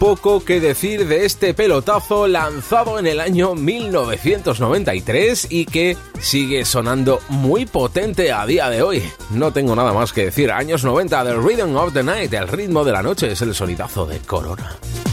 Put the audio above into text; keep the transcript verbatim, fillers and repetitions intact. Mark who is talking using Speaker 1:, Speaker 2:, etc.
Speaker 1: poco que decir de este pelotazo lanzado en el año mil novecientos noventa y tres y que sigue sonando muy potente a día de hoy. No tengo nada más que decir. Años noventa del Rhythm of the Night, el ritmo de la noche, es el sonidazo de Corona.